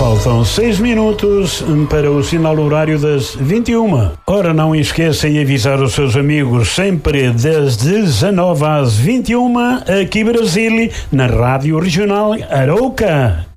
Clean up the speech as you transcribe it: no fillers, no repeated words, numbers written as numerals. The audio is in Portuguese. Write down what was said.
Faltam 6 minutos para o sinal horário das 21. Ora, não esqueça de avisar os seus amigos sempre das 19 às 21, aqui Brasília, na Rádio Regional Arouca.